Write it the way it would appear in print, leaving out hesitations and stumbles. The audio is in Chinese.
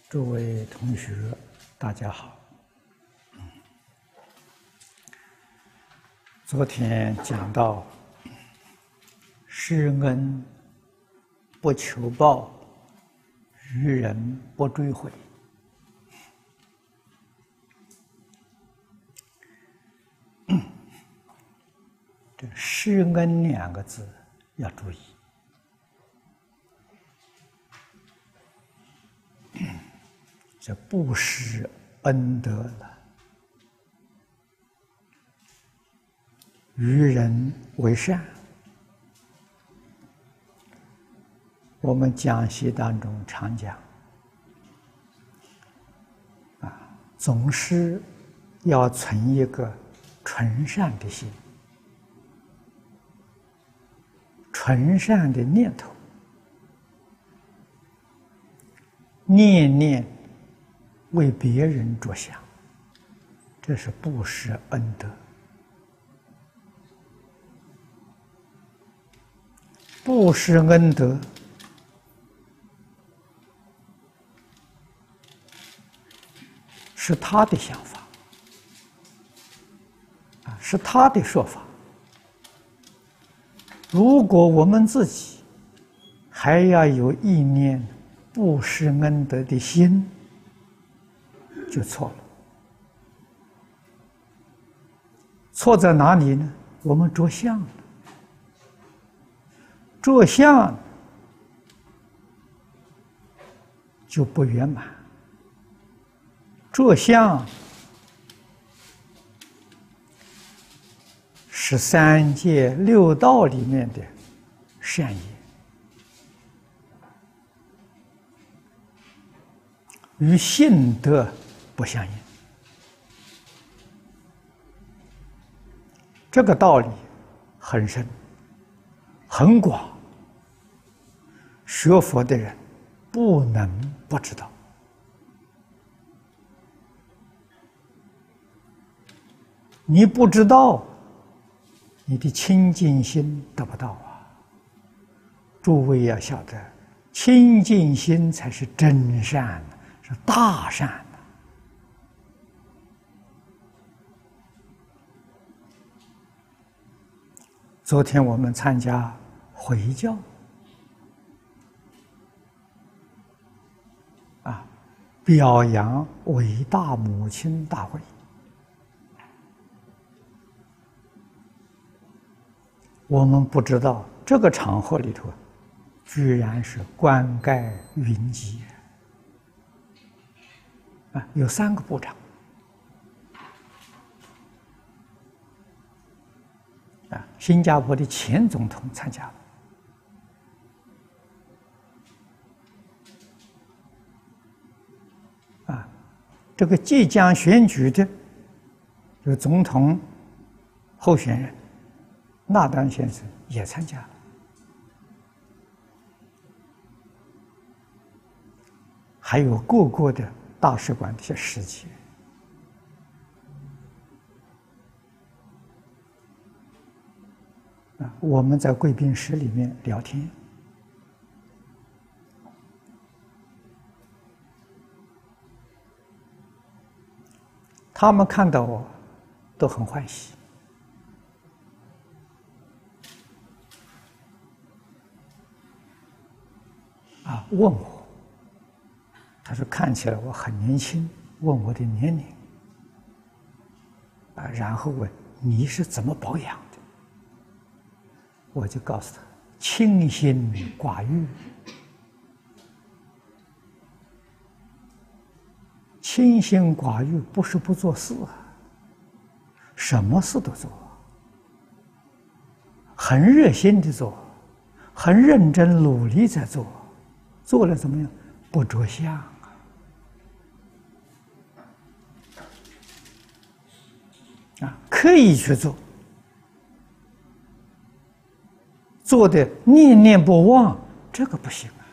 诸位同学，大家好。昨天讲到施恩不求报，于人不追悔。这施恩两个字要注意。这不施恩德了，于人为善。我们讲习当中常讲，总是要存一个纯善的心，纯善的念头，念念为别人着想，这是布施恩德。布施恩德是他的想法，是他的说法。如果我们自己还要有意念布施恩德的心，就错了。错在哪里呢？我们着相了，着相就不圆满。着相是三界六道里面的善业，与性德不相应。这个道理很深很广，学佛的人不能不知道。你不知道，你的清净心得不到啊！诸位要晓得，清净心才是真善，是大善。昨天我们参加回教，表扬伟大母亲大会。我们不知道这个场合里头，居然是冠盖云集，有3个部长，新加坡的前总统参加了，这个即将选举的这个总统候选人纳丹先生也参加了，还有各国的大使馆的一些使节。我们在贵宾室里面聊天，他们看到我都很欢喜。问我，他说看起来我很年轻，问我的年龄，然后问你是怎么保养的，我就告诉他清心寡欲。清心寡欲不是不做事什么事都做，很热心的做，很认真努力在做。做了怎么样？不着相刻意去做，做的念念不忘，这个不行